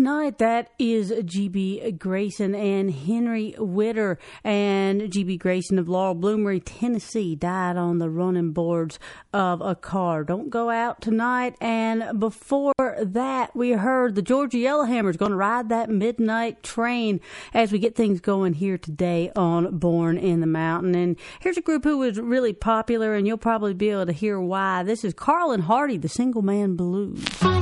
tonight, that is G.B. Grayson and Henry Witter. And G.B. Grayson of Laurel Bloomery, Tennessee, died on the running boards of a car. Don't go out tonight. And before that, we heard the Georgia Yellowhammers going to ride that midnight train as we get things going here today on Born in the Mountain. And here's a group who was really popular, and you'll probably be able to hear why. This is Carl and Hardy, the Single Man Blues.